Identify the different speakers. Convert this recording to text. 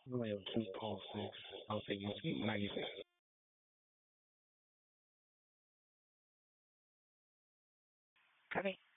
Speaker 1: I have two pulses. I'll say you speak nice.
Speaker 2: Okay.